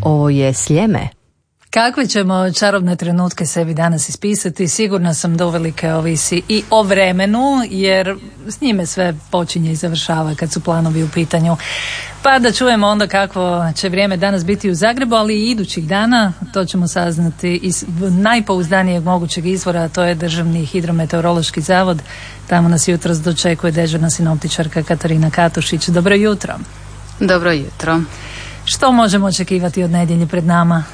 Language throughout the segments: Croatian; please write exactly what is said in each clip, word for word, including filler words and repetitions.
Ovo je Sljeme. Kakve ćemo čarobne trenutke sebi danas ispisati? Sigurna sam da uvelike ovisi i o vremenu, jer s njime sve počinje i završava kad su planovi u pitanju. Pa da čujemo onda kakvo će vrijeme danas biti u Zagrebu, ali i idućih dana. To ćemo saznati iz najpouzdanijeg mogućeg izvora, a to je Državni hidrometeorološki zavod. Tamo nas jutros dočekuje dežurna sinoptičarka Katarina Katušić. Dobro jutro. Dobro jutro. Što možemo očekivati od nedjelje pred nama?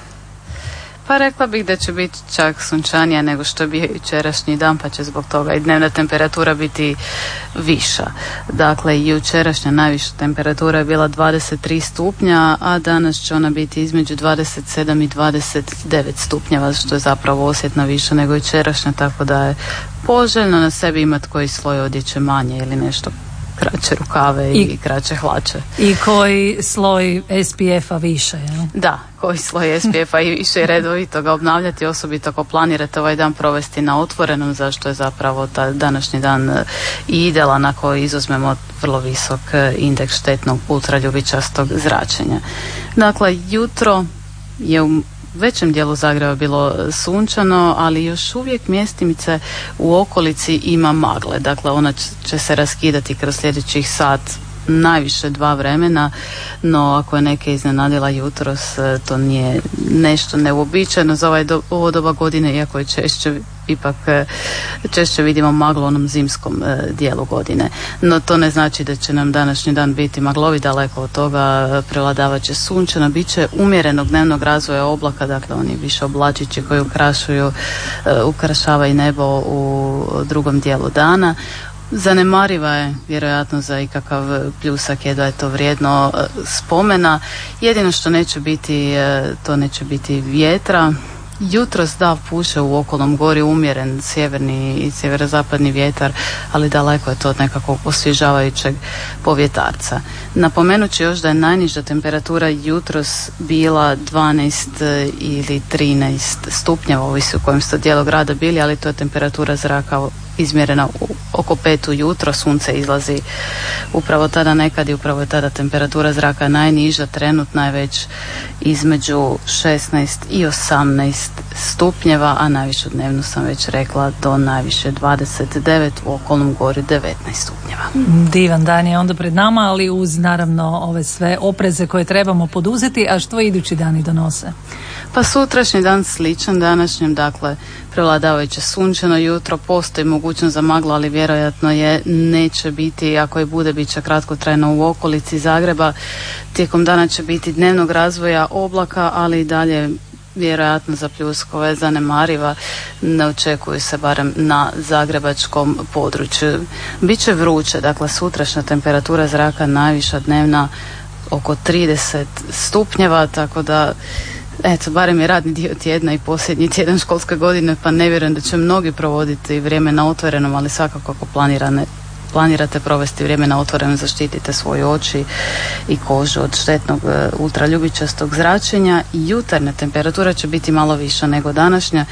Pa rekla bih da će biti čak sunčanija nego što je bio jučerašnji dan, pa će zbog toga i dnevna temperatura biti viša. Dakle, jučerašnja najviša temperatura je bila dvadeset tri stupnja, a danas će ona biti između dvadeset sedam i dvadeset devet stupnjeva, što je zapravo osjetno više nego jučerašnja, tako da je poželjno na sebi imati koji sloj odjeće manje ili nešto kraće rukave i, i kraće hlače. I koji sloj es pe efa više, jel? Da, koji sloj es pe efa i više, redovito ga obnavljati, osobito ako planirate ovaj dan provesti na otvorenom, zašto je zapravo ta današnji dan i idealan ako izuzmemo vrlo visok indeks štetnog ultraljubičastog zračenja. Dakle, jutro je u većem dijelu Zagreba bilo sunčano, ali još uvijek mjestimice u okolici ima magle. Dakle, ona će se raskidati kroz sljedećih sat, najviše dva vremena, no ako je neke iznenadila jutros, to nije nešto neuobičajeno za ovaj do, ovo doba godine, iako je češće ipak češće vidimo maglu u onom zimskom e, dijelu godine. No to ne znači da će nam današnji dan biti maglovi, daleko od toga, prevladavat će sunčano, bit će umjerenog dnevnog razvoja oblaka, dakle oni više oblačići koji ukrašuju, e, ukrašavaju nebo u drugom dijelu dana. Zanemariva je vjerojatno za ikakav pljusak, jedva je to vrijedno spomena. Jedino što neće biti, to neće biti vjetra. Jutros da puše u okolnom gori umjeren sjeverni i sjeverozapadni vjetar, ali daleko je to od nekakvog osvježavajućeg povjetarca. Napomenut ću još da je najniža temperatura jutros bila dvanaest ili trinaest stupnjeva, ovisi u kojem ste dijelu grada bili, ali to je temperatura zraka izmjerena u, oko pet ujutro, sunce izlazi upravo tada nekad i upravo je tada temperatura zraka najniža, trenutna je već između šesnaest i osamnaest stupnjeva, a najvišu dnevnu sam već rekla do najviše dvadeset devet, u okolnom gori devetnaest stupnjeva. Divan dan je onda pred nama, ali uz naravno ove sve opreze koje trebamo poduzeti. A što idući dani donose? Pa sutrašnji dan sličan današnjem, dakle prevladavajuće sunčano jutro, postoji mogućnost za maglu, ali vjerojatno je neće biti, ako je bude, bit će kratkotrajno u okolici Zagreba. Tijekom dana će biti dnevnog razvoja oblaka, ali i dalje vjerojatno za pljuskove zanemariva, ne očekuju se barem na zagrebačkom području. Biće vruće, dakle sutrašnja temperatura zraka najviša dnevna oko trideset stupnjeva, tako da eto, barem je radni dio tjedna i posljednji tjedan školske godine, pa ne vjerujem da će mnogi provoditi vrijeme na otvorenom, ali svakako ako planirane planirate provesti vrijeme na otvorenom, zaštitite svoje oči i kožu od štetnog ultraljubičastog zračenja. Jutarnja temperatura će biti malo viša nego današnja,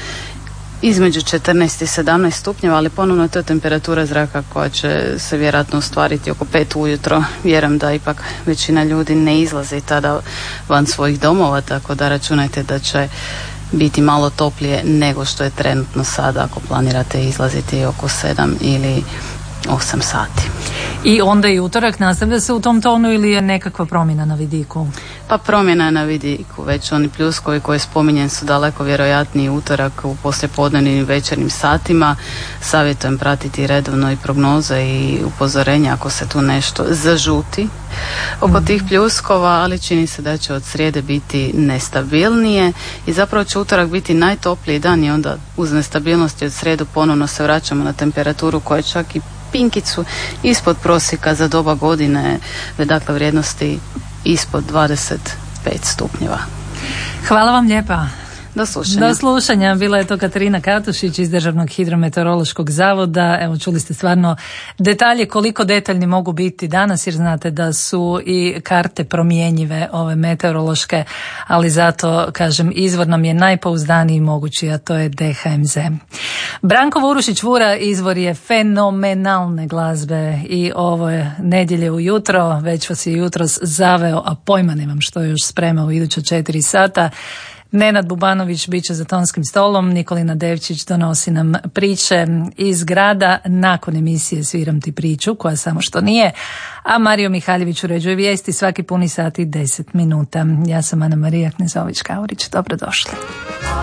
između četrnaest i sedamnaest stupnjeva, ali ponovno je to temperatura zraka koja će se vjerojatno ostvariti oko pet ujutro. Vjerujem da ipak većina ljudi ne izlazi tada van svojih domova, tako da računajte da će biti malo toplije nego što je trenutno sada ako planirate izlaziti oko sedam ili osam sati. I onda i utorak nastavlja se u tom tonu ili je nekakva promjena na vidiku? Pa promjena je na vidiku, već oni pljuskovi koji spominjem su daleko vjerojatniji utorak u poslijepodnevnim i večernjim satima. Savjetujem pratiti redovno i prognoze i upozorenja ako se tu nešto zažuti oko tih pljuskova, ali čini se da će od srijede biti nestabilnije i zapravo će utorak biti najtopliji dan i onda uz nestabilnosti od srijedu ponovno se vraćamo na temperaturu koja je čak i pinkicu ispod prosjeka za doba godine, dakle vrijednosti ispod dvadeset pet stupnjeva. Hvala vam lijepa. Do slušanja. Do slušanja. Bila je to Katarina Katušić iz Državnog hidrometeorološkog zavoda. Evo, čuli ste stvarno detalje, koliko detaljni mogu biti danas, jer znate da su i karte promjenjive, ove meteorološke, ali zato, kažem, izvor nam je najpouzdaniji mogući, a to je D H M Z. Branko Vurušić-Vura izvor je fenomenalne glazbe i ovo je nedjelje ujutro, već vas je jutros zaveo, a pojma nemam što je još spremao u iduća četiri sata. Nenad Bubanović bit će za tonskim stolom, Nikolina Devčić donosi nam priče iz grada, nakon emisije Sviram ti priču, koja samo što nije, a Mario Mihaljević uređuje vijesti svaki puni sat i deset minuta. Ja sam Ana Marija Knezović-Kaurić, dobrodošli.